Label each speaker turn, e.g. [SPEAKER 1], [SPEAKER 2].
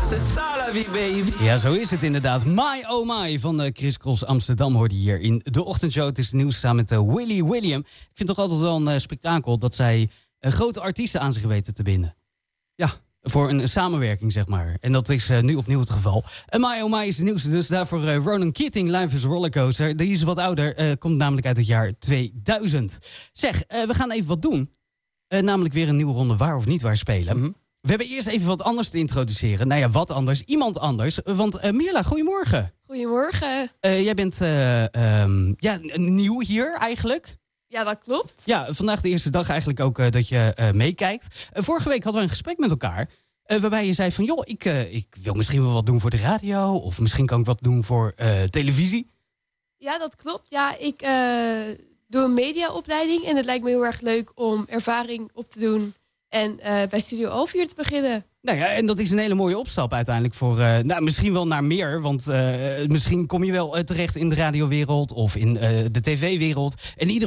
[SPEAKER 1] C'est ça la vie, baby.
[SPEAKER 2] Ja, zo is het inderdaad. My oh my van Chris Cross Amsterdam hoorde je hier in de ochtendshow. Het is het nieuws samen met Willy William. Ik vind het toch altijd wel een spektakel dat zij grote artiesten aan zich weten te binden. Ja, voor een samenwerking, zeg maar. En dat is nu opnieuw het geval. My oh my is de nieuwste, dus daarvoor Ronan Keating, Life is a Rollercoaster. Die is wat ouder, komt namelijk uit het jaar 2000. Zeg, we gaan even wat doen. Namelijk weer een nieuwe ronde Waar of Niet Waar spelen. Mm-hmm. We hebben eerst even wat anders te introduceren. Nou ja, wat anders? Iemand anders. Want Mirla, goedemorgen.
[SPEAKER 3] Goedemorgen.
[SPEAKER 2] Jij bent nieuw hier eigenlijk.
[SPEAKER 3] Ja, dat klopt.
[SPEAKER 2] Ja, vandaag de eerste dag eigenlijk ook dat je meekijkt. Vorige week hadden we een gesprek met elkaar. Waarbij je zei van, joh, ik wil misschien wel wat doen voor de radio. Of misschien kan ik wat doen voor televisie.
[SPEAKER 3] Ja, dat klopt. Ja, ik doe een mediaopleiding. En het lijkt me heel erg leuk om ervaring op te doen. En bij Studio Alvier te beginnen. Nou ja, en dat is een hele mooie opstap uiteindelijk voor... misschien wel naar meer, want misschien kom je wel terecht in de radiowereld of in de tv-wereld. En